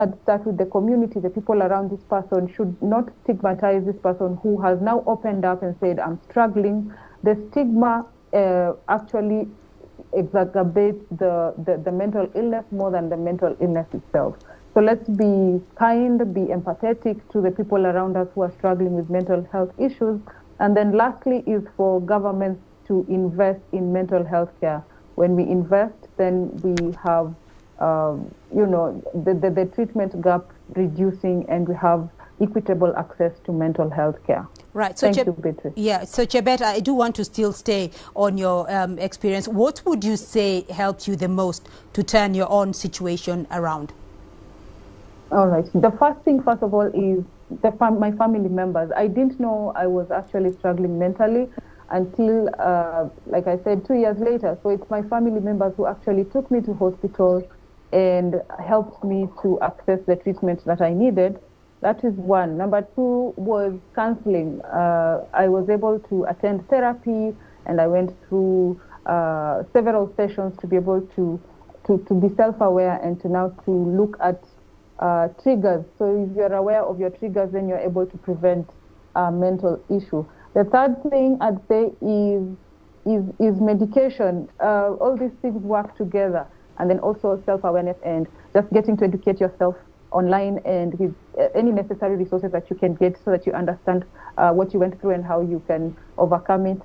start with the community, the people around this person, should not stigmatize this person who has now opened up and said, I'm struggling. The stigma actually exacerbates the mental illness more than the mental illness itself. So let's be kind, be empathetic to the people around us who are struggling with mental health issues. And then lastly is for governments to invest in mental health care. When we invest, then we have the treatment gap reducing, and we have equitable access to mental health care. Right. So Thank you, Beatrice. Yeah. So Chebet, I do want to still stay on your experience. What would you say helped you the most to turn your own situation around? All right. The first thing, first of all, is my family members. I didn't know I was actually struggling mentally until, like I said, 2 years later. So it's my family members who actually took me to hospital and helped me to access the treatment that I needed. That is one. Number two was counseling. I was able to attend therapy, and I went through several sessions to be able to be self-aware and to now to look at triggers. So if you're aware of your triggers, then you're able to prevent mental issue. The third thing I'd say is medication. All these things work together. And then also self-awareness and just getting to educate yourself online and with any necessary resources that you can get so that you understand what you went through and how you can overcome it.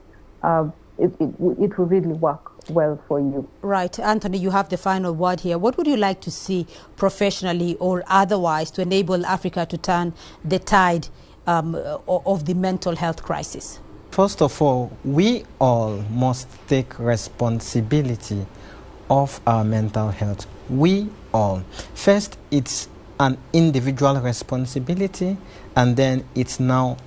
It will really work well for you. Right. Anthony, you have the final word here. What would you like to see professionally or otherwise to enable Africa to turn the tide of the mental health crisis? First of all, we all must take responsibility of our mental health. We all. First, it's an individual responsibility, and then it's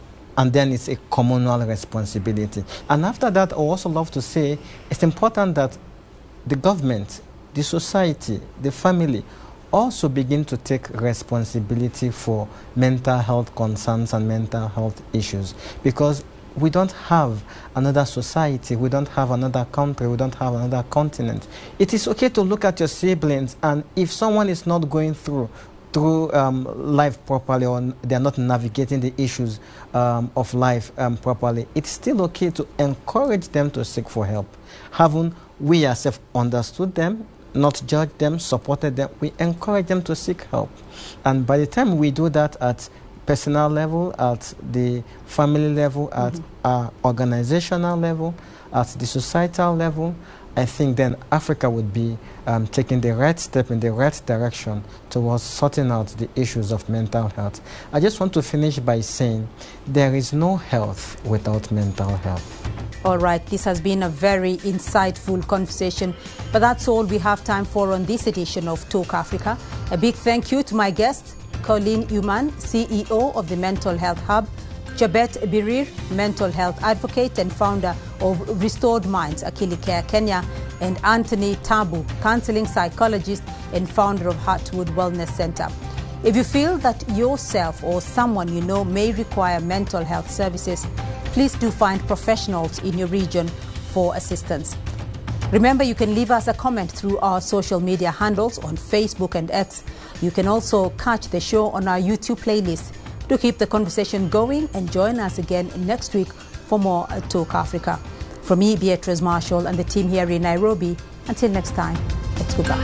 a communal responsibility. And after that, I also love to say it's important that the government, the society, the family also begin to take responsibility for mental health concerns and mental health issues, because we don't have another society, we don't have another country, we don't have another continent. It is okay to look at your siblings, and if someone is not going through life properly, or they are not navigating the issues of life properly, it's still okay to encourage them to seek for help. Haven't we ourselves understood them, not judged them, supported them? We encourage them to seek help. And by the time we do that at personal level, at the family level, at our organizational level, at the societal level, I think then Africa would be taking the right step in the right direction towards sorting out the issues of mental health. I just want to finish by saying there is no health without mental health. All right, this has been a very insightful conversation, but that's all we have time for on this edition of Talk Africa. A big thank you to my guests, Colleen Uman, CEO of the Mental Health Hub, Chebet Birir, mental health advocate and founder of Restored Minds, Akili Care Kenya, and Anthony Tabu, counseling psychologist and founder of Heartwood Wellness Center. If you feel that yourself or someone you know may require mental health services, please do find professionals in your region for assistance. Remember, you can leave us a comment through our social media handles on Facebook and X. You can also catch the show on our YouTube playlist. To keep the conversation going, and join us again next week for more Talk Africa. From me, Beatrice Marshall, and the team here in Nairobi, until next time, it's goodbye.